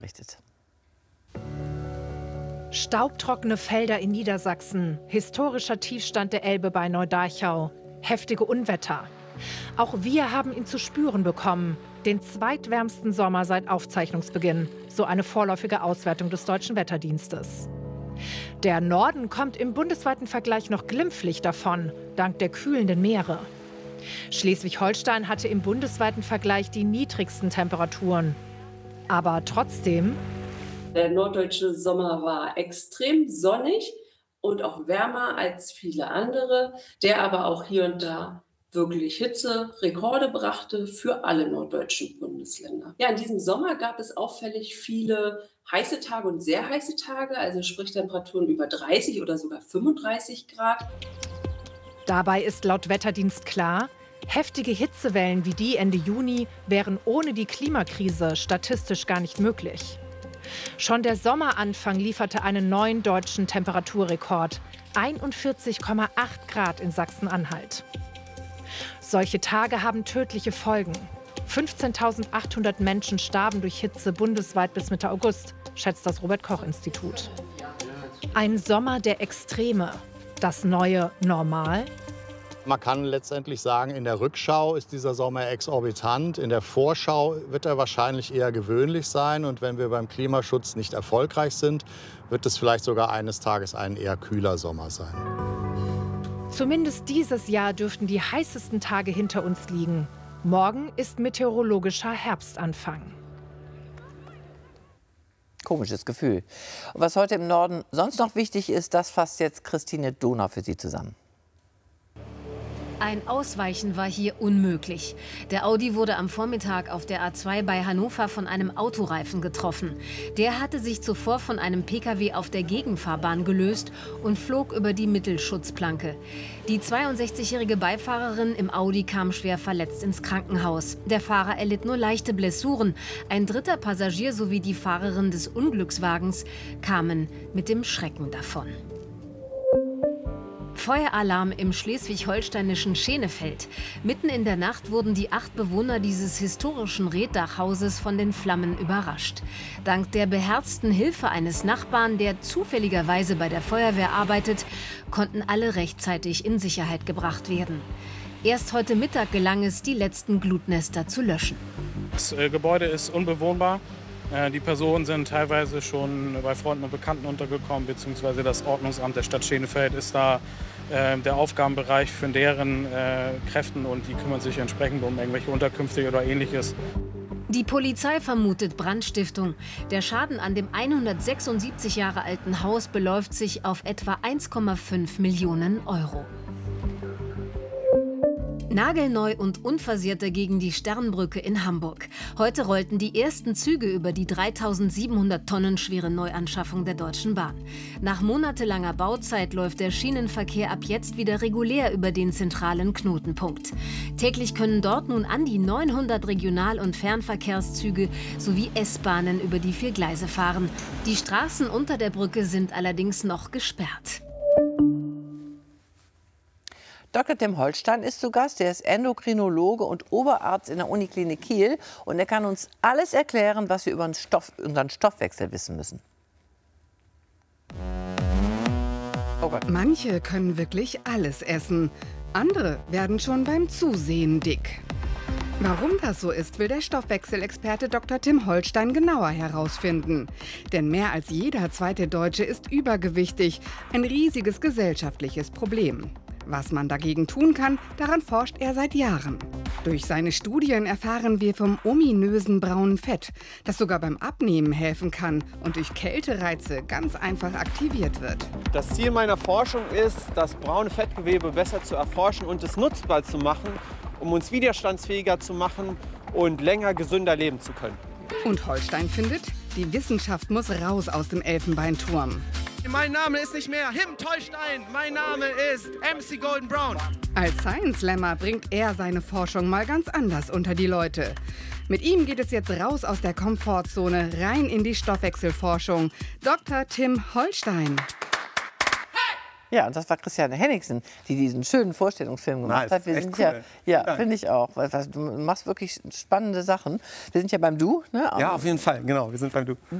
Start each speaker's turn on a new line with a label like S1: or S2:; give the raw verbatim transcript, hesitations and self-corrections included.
S1: berichtet.
S2: Staubtrockene Felder in Niedersachsen, historischer Tiefstand der Elbe bei Neudarchau, heftige Unwetter. Auch wir haben ihn zu spüren bekommen, den zweitwärmsten Sommer seit Aufzeichnungsbeginn, so eine vorläufige Auswertung des Deutschen Wetterdienstes. Der Norden kommt im bundesweiten Vergleich noch glimpflich davon, dank der kühlenden Meere. Schleswig-Holstein hatte im bundesweiten Vergleich die niedrigsten Temperaturen. Aber trotzdem...
S3: Der norddeutsche Sommer war extrem sonnig und auch wärmer als viele andere, der aber auch hier und da wirklich Hitzerekorde brachte für alle norddeutschen Bundesländer. Ja, in diesem Sommer gab es auffällig viele heiße Tage und sehr heiße Tage, also sprich Temperaturen über dreißig oder sogar fünfunddreißig Grad.
S2: Dabei ist laut Wetterdienst klar, heftige Hitzewellen wie die Ende Juni wären ohne die Klimakrise statistisch gar nicht möglich. Schon der Sommeranfang lieferte einen neuen deutschen Temperaturrekord, einundvierzig Komma acht Grad in Sachsen-Anhalt. Solche Tage haben tödliche Folgen. fünfzehntausendachthundert Menschen starben durch Hitze bundesweit bis Mitte August, schätzt das Robert-Koch-Institut. Ein Sommer der Extreme, das neue Normal?
S4: Man kann letztendlich sagen, in der Rückschau ist dieser Sommer exorbitant. In der Vorschau wird er wahrscheinlich eher gewöhnlich sein. Und wenn wir beim Klimaschutz nicht erfolgreich sind, wird es vielleicht sogar eines Tages ein eher kühler Sommer sein.
S2: Zumindest dieses Jahr dürften die heißesten Tage hinter uns liegen. Morgen ist meteorologischer Herbstanfang.
S1: Komisches Gefühl. Und was heute im Norden sonst noch wichtig ist, das fasst jetzt Christine Donau für Sie zusammen.
S5: Ein Ausweichen war hier unmöglich. Der Audi wurde am Vormittag auf der A zwei bei Hannover von einem Autoreifen getroffen. Der hatte sich zuvor von einem Pkw auf der Gegenfahrbahn gelöst und flog über die Mittelschutzplanke. Die zweiundsechzigjährige Beifahrerin im Audi kam schwer verletzt ins Krankenhaus. Der Fahrer erlitt nur leichte Blessuren. Ein dritter Passagier sowie die Fahrerin des Unglückswagens kamen mit dem Schrecken davon. Feueralarm im schleswig-holsteinischen Schenefeld. Mitten in der Nacht wurden die acht Bewohner dieses historischen Reetdachhauses von den Flammen überrascht. Dank der beherzten Hilfe eines Nachbarn, der zufälligerweise bei der Feuerwehr arbeitet, konnten alle rechtzeitig in Sicherheit gebracht werden. Erst heute Mittag gelang es, die letzten Glutnester zu löschen.
S6: Das äh, Gebäude ist unbewohnbar. Die Personen sind teilweise schon bei Freunden und Bekannten untergekommen, beziehungsweise das Ordnungsamt der Stadt Schenefeld ist da äh, der Aufgabenbereich für deren äh, Kräften und die kümmern sich entsprechend um irgendwelche Unterkünfte oder Ähnliches.
S5: Die Polizei vermutet Brandstiftung. Der Schaden an dem hundertsechsundsiebzig Jahre alten Haus beläuft sich auf etwa eins Komma fünf Millionen Euro. Nagelneu und unversehrt dagegen die Sternbrücke in Hamburg. Heute rollten die ersten Züge über die dreitausendsiebenhundert Tonnen schwere Neuanschaffung der Deutschen Bahn. Nach monatelanger Bauzeit läuft der Schienenverkehr ab jetzt wieder regulär über den zentralen Knotenpunkt. Täglich können dort nun an die neunhundert Regional- und Fernverkehrszüge sowie S-Bahnen über die vier Gleise fahren. Die Straßen unter der Brücke sind allerdings noch gesperrt.
S1: Doktor Tim Holstein ist zu Gast. Er ist Endokrinologe und Oberarzt in der Uniklinik Kiel. Und er kann uns alles erklären, was wir über den Stoff, unseren Stoffwechsel wissen müssen.
S7: Oh Gott. Manche können wirklich alles essen. Andere werden schon beim Zusehen dick. Warum das so ist, will der Stoffwechselexperte Doktor Tim Holstein genauer herausfinden. Denn mehr als jeder zweite Deutsche ist übergewichtig. Ein riesiges gesellschaftliches Problem. Was man dagegen tun kann, daran forscht er seit Jahren. Durch seine Studien erfahren wir vom ominösen braunen Fett, das sogar beim Abnehmen helfen kann und durch Kältereize ganz einfach aktiviert wird.
S8: Das Ziel meiner Forschung ist, das braune Fettgewebe besser zu erforschen und es nutzbar zu machen, um uns widerstandsfähiger zu machen und länger gesünder leben zu können.
S7: Und Holstein findet, die Wissenschaft muss raus aus dem Elfenbeinturm.
S9: Mein Name ist nicht mehr Himt Holstein, mein Name ist M C Golden Brown.
S7: Als Science Slammer bringt er seine Forschung mal ganz anders unter die Leute. Mit ihm geht es jetzt raus aus der Komfortzone, rein in die Stoffwechselforschung. Doktor Tim Holstein.
S1: Ja, und das war Christiane Henningsen, die diesen schönen Vorstellungsfilm gemacht
S10: Nice,
S1: hat. Wir
S10: echt
S1: sind
S10: cool,
S1: ja, ja, finde ich auch. Weil, was, du machst wirklich spannende Sachen. Wir sind ja beim Du, ne?
S10: Ja, auf jeden Fall, genau. Wir sind beim Du.